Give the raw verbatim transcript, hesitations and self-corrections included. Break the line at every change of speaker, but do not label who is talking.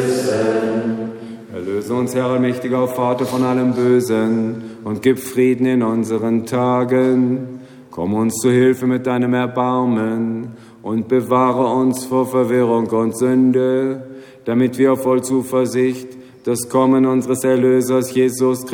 Erlöse uns, Herr allmächtiger Vater, von allem Bösen und gib Frieden in unseren Tagen. Komm uns zu Hilfe mit deinem Erbarmen und bewahre uns vor Verwirrung und Sünde, damit wir voll Zuversicht das Kommen unseres Erlösers Jesus Christus